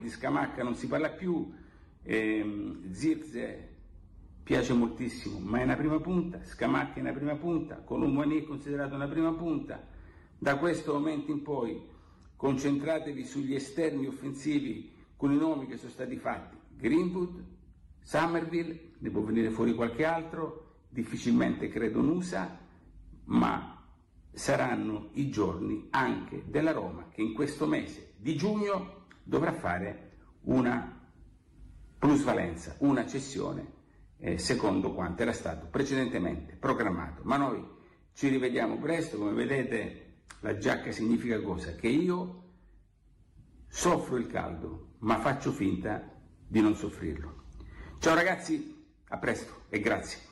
Di Scamacca non si parla più, Zirkzee piace moltissimo, ma è una prima punta, Scamacca è una prima punta, Colomboigny è considerato una prima punta. Da questo momento in poi concentratevi sugli esterni offensivi con i nomi che sono stati fatti: Greenwood, Somerville, ne può venire fuori qualche altro, difficilmente credo Nusa, ma saranno i giorni anche della Roma che in questo mese di giugno dovrà fare una plusvalenza, una cessione secondo quanto era stato precedentemente programmato. Ma noi ci rivediamo presto. Come vedete, la giacca significa cosa? Che io soffro il caldo, ma faccio finta di non soffrirlo. Ciao ragazzi, a presto e grazie.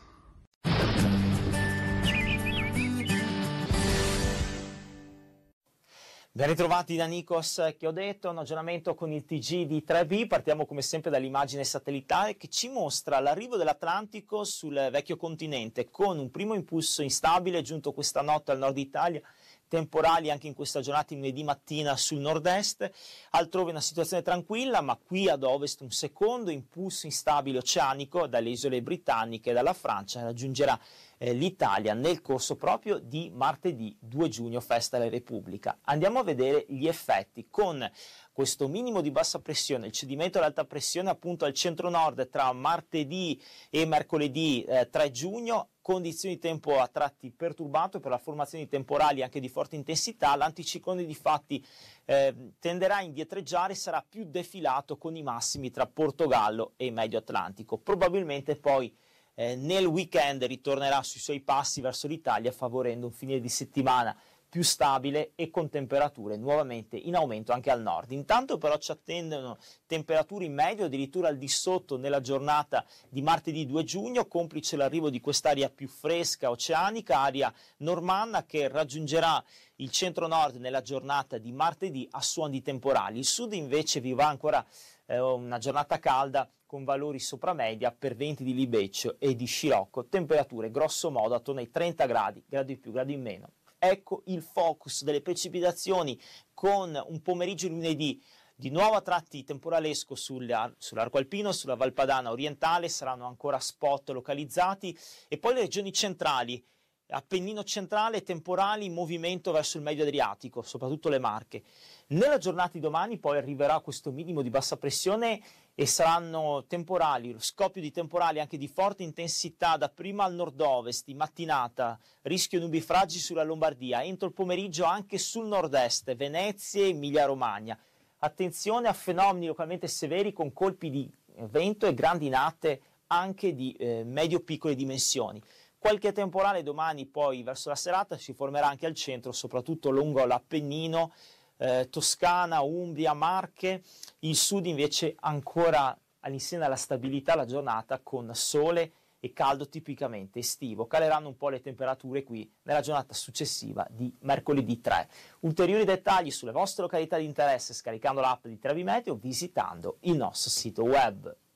Ben ritrovati da Nikos che ho detto, un aggiornamento con il TG di 3B. Partiamo come sempre dall'immagine satellitare che ci mostra l'arrivo dell'Atlantico sul vecchio continente, con un primo impulso instabile giunto questa notte al nord Italia, temporali anche in questa giornata di lunedì mattina sul nord-est, altrove una situazione tranquilla, ma qui ad ovest un secondo impulso instabile oceanico dalle isole britanniche e dalla Francia raggiungerà l'Italia nel corso proprio di martedì 2 giugno, festa della Repubblica. Andiamo a vedere gli effetti con questo minimo di bassa pressione, il cedimento all'alta pressione appunto al centro-nord tra martedì e mercoledì 3 giugno, condizioni di tempo a tratti perturbato per la formazione di temporali anche di forte intensità. L'anticiclone di fatti tenderà a indietreggiare, sarà più defilato con i massimi tra Portogallo e Medio Atlantico. Probabilmente poi nel weekend ritornerà sui suoi passi verso l'Italia, favorendo un fine di settimana più stabile e con temperature nuovamente in aumento anche al nord. Intanto però ci attendono temperature in medio addirittura al di sotto nella giornata di martedì 2 giugno, complice l'arrivo di quest'aria più fresca oceanica, aria normanna che raggiungerà il centro-nord nella giornata di martedì a suon di temporali. Il sud invece vivrà ancora una giornata calda con valori sopra media per venti di libeccio e di scirocco, temperature grosso modo attorno ai 30 gradi, gradi in più, gradi in meno. Ecco il focus delle precipitazioni con un pomeriggio lunedì di nuovo a tratti temporalesco sull'arco alpino, sulla Valpadana orientale, saranno ancora spot localizzati, e poi le regioni centrali, Appennino centrale, temporali in movimento verso il medio Adriatico, soprattutto le Marche. Nella giornata di domani poi arriverà questo minimo di bassa pressione e saranno temporali, lo scoppio di temporali anche di forte intensità dapprima al nord-ovest, di mattinata, rischio nubifragi sulla Lombardia, entro il pomeriggio anche sul nord-est, Venezia e Emilia-Romagna. Attenzione a fenomeni localmente severi con colpi di vento e grandinate anche di medio-piccole dimensioni. Qualche temporale domani poi verso la serata si formerà anche al centro, soprattutto lungo l'Appennino, Toscana, Umbria, Marche. Il sud invece ancora all'insegna della stabilità la giornata con sole e caldo tipicamente estivo. Caleranno un po' le temperature qui nella giornata successiva di mercoledì 3. Ulteriori dettagli sulle vostre località di interesse scaricando l'app di 3B Meteo, visitando il nostro sito web.